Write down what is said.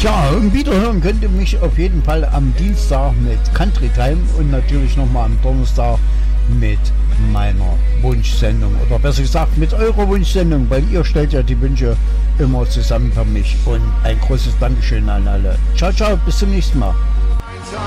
Ja, und wiederhören könnt ihr mich auf jeden Fall am Dienstag mit Country Time und natürlich nochmal am Donnerstag mit meiner Wunschsendung. Oder besser gesagt mit eurer Wunschsendung, weil ihr stellt ja die Wünsche immer zusammen für mich. Und ein großes Dankeschön an alle. Ciao, ciao, bis zum nächsten Mal.